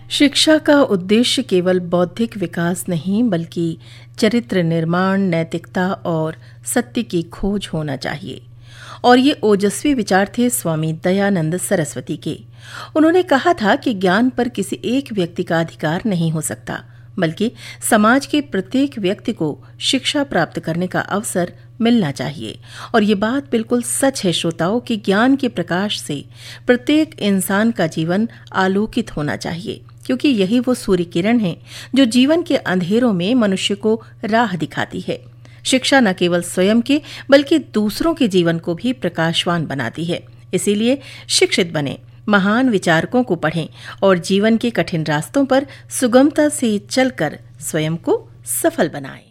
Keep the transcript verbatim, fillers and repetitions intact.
शिक्षा का उद्देश्य केवल बौद्धिक विकास नहीं बल्कि चरित्र निर्माण, नैतिकता और सत्य की खोज होना चाहिए। और ये ओजस्वी विचार थे स्वामी दयानंद सरस्वती के। उन्होंने कहा था कि ज्ञान पर किसी एक व्यक्ति का अधिकार नहीं हो सकता, बल्कि समाज के प्रत्येक व्यक्ति को शिक्षा प्राप्त करने का अवसर मिलना चाहिए। और ये बात बिल्कुल सच है श्रोताओं कि ज्ञान के प्रकाश से प्रत्येक इंसान का जीवन आलोकित होना चाहिए, क्योंकि यही वो सूर्य किरण है जो जीवन के अंधेरों में मनुष्य को राह दिखाती है। शिक्षा न केवल स्वयं के बल्कि दूसरों के जीवन को भी प्रकाशवान बनाती है। इसीलिए शिक्षित बने, महान विचारकों को पढ़ें और जीवन के कठिन रास्तों पर सुगमता से चलकर स्वयं को सफल बनाएं।